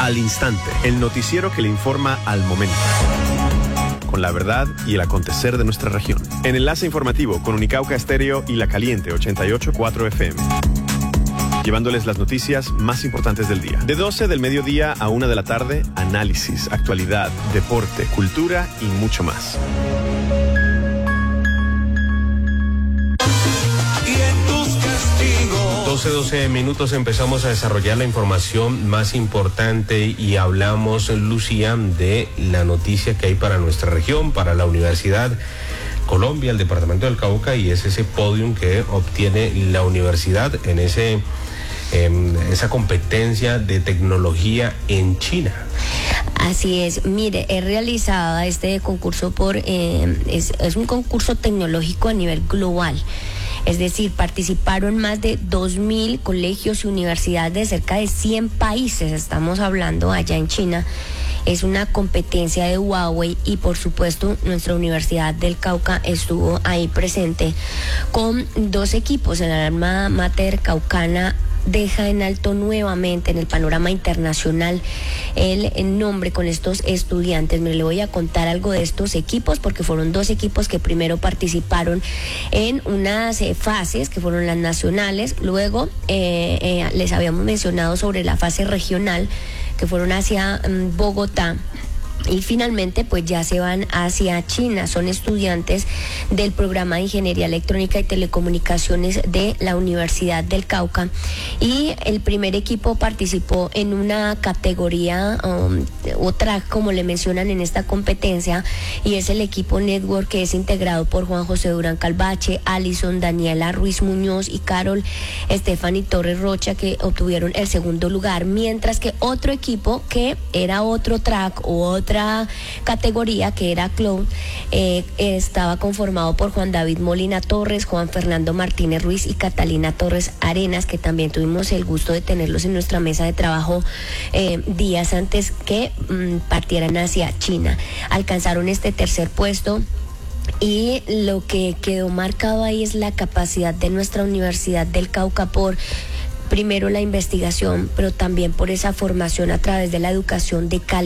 Al Instante, el noticiero que le informa al momento, con la verdad y el acontecer de nuestra región. En Enlace Informativo con Unicauca Estéreo y La Caliente 88.4 FM. Llevándoles las noticias más importantes del día. De 12 del mediodía a 1 de la tarde, análisis, actualidad, deporte, cultura y mucho más. 12 minutos empezamos a desarrollar la información más importante y hablamos, Lucía, de la noticia que hay para nuestra región, para la Universidad Colombia, el departamento del Cauca, y es ese podium que obtiene la universidad en esa competencia de tecnología en China. Así es, mire, he realizado este concurso es un concurso tecnológico a nivel global. Es decir, participaron más de 2.000 colegios y universidades de cerca de 100 países, estamos hablando allá en China. Es una competencia de Huawei y por supuesto nuestra Universidad del Cauca estuvo ahí presente con 2 equipos. El alma mater caucana deja en alto nuevamente en el panorama internacional el nombre con estos estudiantes. Me le voy a contar algo de estos equipos porque fueron 2 equipos que primero participaron en unas fases que fueron las nacionales, luego les habíamos mencionado sobre la fase regional que fueron hacia Bogotá. Y finalmente pues ya se van hacia China. Son estudiantes del programa de Ingeniería Electrónica y Telecomunicaciones de la Universidad del Cauca, y el primer equipo participó en una categoría o track, como le mencionan en esta competencia, y es el equipo Network, que es integrado por Juan José Durán Calvache, Alison, Daniela Ruiz Muñoz y Carol Stephanie Torres Rocha, que obtuvieron el segundo lugar, mientras que otro equipo que era otro track o otra categoría, que era Cloud, estaba conformado por Juan David Molina Torres, Juan Fernando Martínez Ruiz y Catalina Torres Arenas, que también tuvimos el gusto de tenerlos en nuestra mesa de trabajo días antes que partieran hacia China. Alcanzaron este tercer puesto. Y lo que quedó marcado ahí es la capacidad de nuestra Universidad del Cauca por, primero, la investigación, pero también por esa formación a través de la educación de calidad.